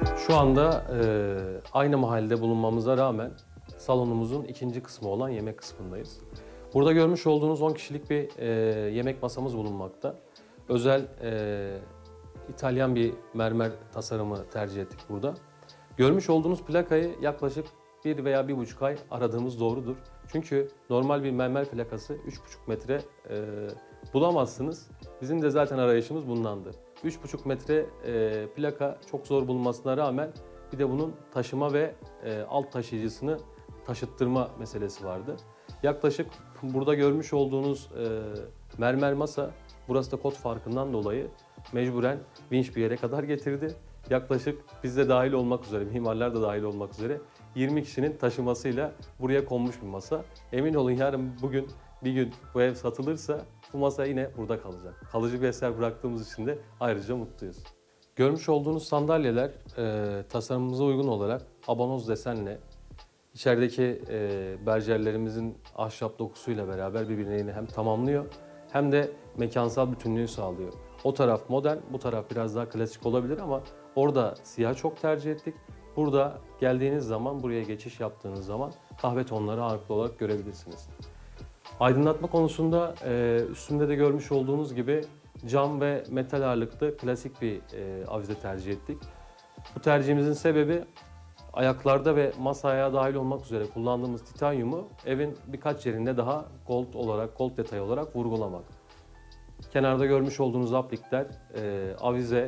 Şu anda aynı mahallede bulunmamıza rağmen salonumuzun ikinci kısmı olan yemek kısmındayız. Burada görmüş olduğunuz 10 kişilik bir yemek masamız bulunmakta. Özel İtalyan bir mermer tasarımı tercih ettik burada. Görmüş olduğunuz plakayı yaklaşık 1 veya 1,5 ay aradığımız doğrudur. Çünkü normal bir mermer plakası 3,5 metre bulamazsınız. Bizim de zaten arayışımız bundandı. 3,5 metre plaka çok zor bulunmasına rağmen bir de bunun taşıma ve alt taşıyıcısını taşıttırma meselesi vardı. Yaklaşık burada görmüş olduğunuz mermer masa, burası da kod farkından dolayı mecburen vinç bir yere kadar getirdi. Yaklaşık biz de dahil olmak üzere, mimarlar da dahil olmak üzere 20 kişinin taşımasıyla buraya konmuş bir masa. Emin olun yarın bugün bir gün bu ev satılırsa bu masa yine burada kalacak. Kalıcı bir eser bıraktığımız için de ayrıca mutluyuz. Görmüş olduğunuz sandalyeler tasarımımıza uygun olarak abanoz desenle içerideki berjerlerimizin ahşap dokusuyla beraber birbirini hem tamamlıyor hem de mekansal bütünlüğü sağlıyor. O taraf modern, bu taraf biraz daha klasik olabilir ama orada siyah çok tercih ettik. Burada geldiğiniz zaman, buraya geçiş yaptığınız zaman kahve tonları ağırlıklı olarak görebilirsiniz. Aydınlatma konusunda üstünde de görmüş olduğunuz gibi cam ve metal ağırlıklı klasik bir avize tercih ettik. Bu tercihimizin sebebi ayaklarda ve masa ayağı dahil olmak üzere kullandığımız titanyumu evin birkaç yerinde daha gold olarak, gold detayı olarak vurgulamak. Kenarda görmüş olduğunuz aplikler, avize